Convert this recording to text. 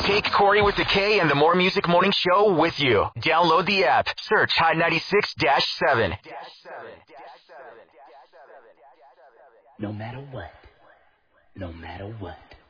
Take Corey with the K and the More Music Morning Show with you. Download the app. Search Hot 96-7. No matter what. No matter what.